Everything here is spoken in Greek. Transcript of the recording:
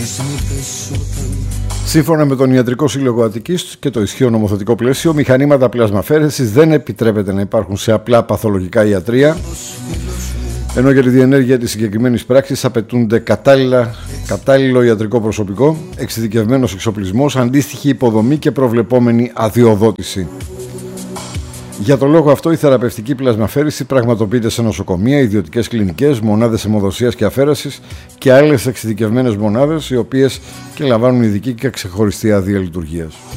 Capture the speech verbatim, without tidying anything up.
Σύμφωνα με τον Ιατρικό Σύλλογο Αττικής και το ισχύον νομοθετικό πλαίσιο, μηχανήματα πλασμαφέρεσης δεν επιτρέπεται να υπάρχουν σε απλά παθολογικά ιατρεία, ενώ για τη διενέργεια της συγκεκριμένης πράξης απαιτούνται κατάλληλα, κατάλληλο ιατρικό προσωπικό, εξειδικευμένος εξοπλισμός, αντίστοιχη υποδομή και προβλεπόμενη αδειοδότηση. Για τον λόγο αυτό, η θεραπευτική πλασμαφέρηση πραγματοποιείται σε νοσοκομεία, ιδιωτικές κλινικές, μονάδες αιμοδοσίας και αφαίρεσης και άλλες εξειδικευμένες μονάδες, οι οποίες και λαμβάνουν ειδική και ξεχωριστή άδεια λειτουργίας.